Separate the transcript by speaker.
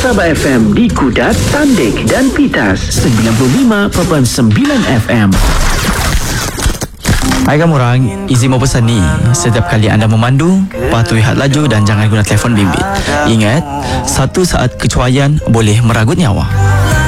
Speaker 1: Sabah FM di Kudat, Tandik dan Pitas 95.9 FM.
Speaker 2: Hai kamu orang, izin mau pesan ni. Setiap kali anda memandu, patuhi had laju dan jangan guna telefon bimbit. Ingat, satu saat kecuaian boleh meragut nyawa.